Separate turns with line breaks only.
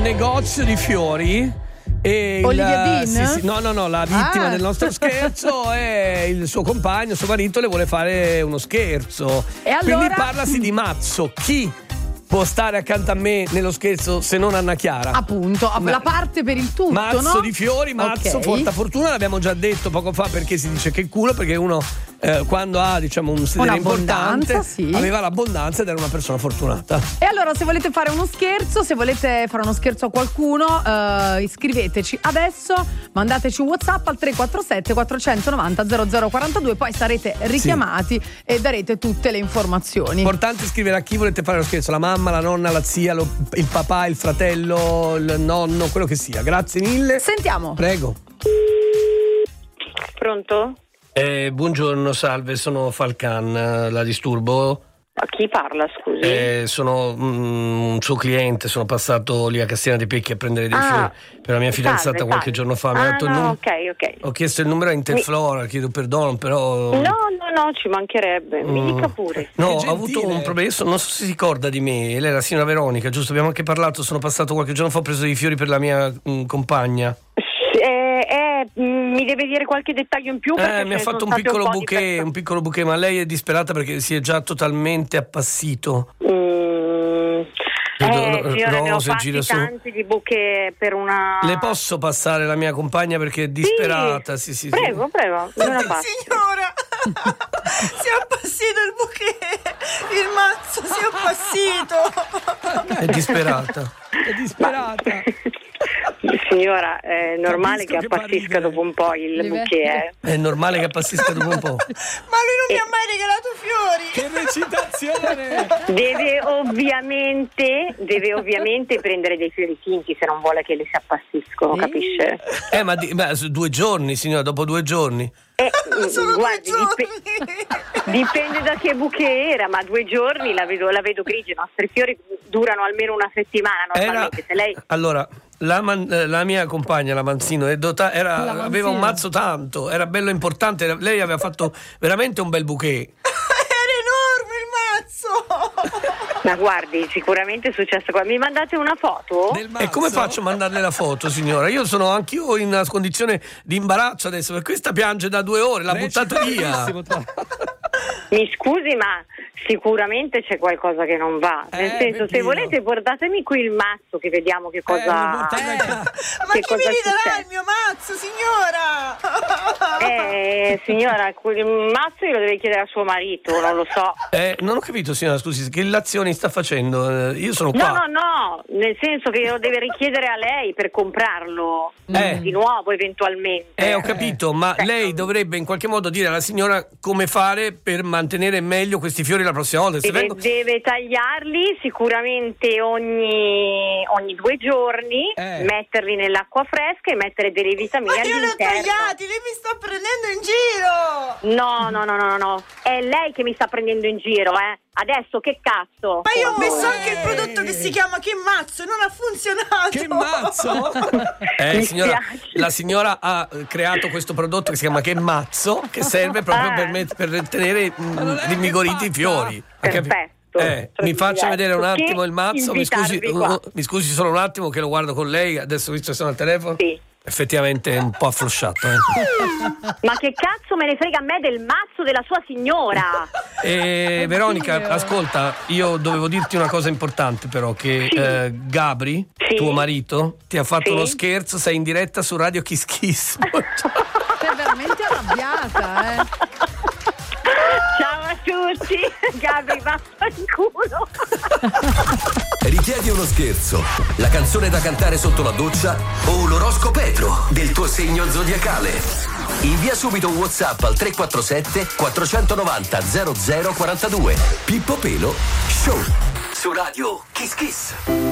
negozio di fiori. E
Olivia Dean?
Sì, no, la vittima del nostro scherzo è il suo compagno, suo marito le vuole fare uno scherzo.
E allora?
Quindi parlasi di mazzo. Chi può stare accanto a me nello scherzo se non Anna Chiara?
Appunto, la parte per il tutto,
mazzo
no?
di fiori, mazzo,
Ok.
porta fortuna, l'abbiamo già detto poco fa, perché si dice che culo, perché uno quando ha, diciamo, un sedere importante,
sì,
aveva l'abbondanza ed era una persona fortunata.
E allora, se volete fare uno scherzo, se volete fare uno scherzo a qualcuno, iscriveteci adesso, mandateci un WhatsApp al 347 490 0042, poi sarete richiamati e darete tutte le informazioni.
Importante scrivere a chi volete fare lo scherzo: la mamma, la nonna, la zia, il papà, il fratello, il nonno, quello che sia. Grazie mille.
Sentiamo.
Prego.
Pronto?
Buongiorno, salve, sono Falcan, la disturbo?
A chi parla, scusi?
Sono un suo cliente, sono passato lì a Castiana di Pecchi a prendere dei fiori per la mia fidanzata
salve.
qualche giorno fa. Mi ha dato il numero.
Ok.
Ho chiesto il numero a Interflora, chiedo perdono, però.
No, ci mancherebbe. Mi dica pure.
No,
Che
ho
gentile.
avuto un problema, non so se si ricorda di me. Lei è la signora Veronica, giusto? Abbiamo anche parlato, sono passato qualche giorno fa, ho preso dei fiori per la mia compagna.
Mi deve dire qualche dettaglio in più? Perché
Mi ha fatto un piccolo bouquet, ma lei è disperata perché si è già totalmente appassito.
Signora, ne ho
rose,
fatti tanti di bouquet per una...
Le posso passare la mia compagna perché è disperata? Sì.
Prego, signora.
Si è appassito il bouquet, il mazzo si è appassito.
È disperata.
Signora, è normale che appassisca dopo un po' il bouquet.
È normale che appassisca dopo un po'.
Ma lui non mi ha mai regalato fiori.
Che recitazione!
Deve ovviamente prendere dei fiori finti se non vuole che le si appassiscono, capisce?
Ma su 2 giorni, signora, dopo 2 giorni.
Guardi, dipende da che bouquet era, ma 2 giorni la vedo grigia. I nostri fiori durano almeno una settimana normalmente. Se lei...
Allora, la mia compagna, la Manzino, aveva un mazzo tanto, era bello importante, lei aveva fatto veramente un bel bouquet.
Ma guardi, sicuramente è successo qua. Mi mandate una foto?
E come faccio a mandarle la foto, signora? Io sono anch'io in una condizione di imbarazzo adesso, perché questa piange da 2 ore, l'ha buttata via.
Mi scusi, ma sicuramente c'è qualcosa che non va. Nel senso, se volete portatemi qui il mazzo che vediamo che cosa...
Ma chi mi ridarà il mio mazzo, signora?
Signora, il mazzo glielo deve chiedere a suo marito, non lo so.
Non ho capito, signora, scusi, che illazioni sta facendo? Io sono qua.
No, nel senso che lo deve richiedere a lei per comprarlo di nuovo eventualmente.
Ho capito, ma lei dovrebbe in qualche modo dire alla signora come fare per mantenere meglio questi fiori la prossima volta.
Deve tagliarli sicuramente ogni 2 giorni, metterli nell'acqua fresca e mettere delle vitamine all'interno.
Ma io li ho tagliati, lei mi sta prendendo in giro!
No, è lei che mi sta prendendo in giro, Adesso che cazzo?
Ma io ho messo anche il prodotto che si chiama Che Mazzo, non ha funzionato.
Che mazzo? Signora, la signora ha creato questo prodotto che si chiama Che Mazzo, che serve proprio per tenere rinvigoriti i fiori.
Perfetto.
Mi faccia vedere un attimo il mazzo. Mi scusi solo un attimo che lo guardo con lei. Adesso visto che sono al telefono.
Sì.
Effettivamente è un po' afflosciato.
Ma che cazzo me ne frega a me del mazzo della sua signora?
Veronica, ascolta, io dovevo dirti una cosa importante però, che Gabri, tuo marito, ti ha fatto uno scherzo, sei in diretta su Radio Kiss Kiss.
Sei veramente arrabbiata,
Ciao a tutti, Gabri, vaffanculo.
Richiedi uno scherzo, la canzone da cantare sotto la doccia o l'oroscopetro del tuo segno zodiacale. Invia subito un WhatsApp al 347 490 0042. Pippo Pelo Show su Radio Kiss Kiss.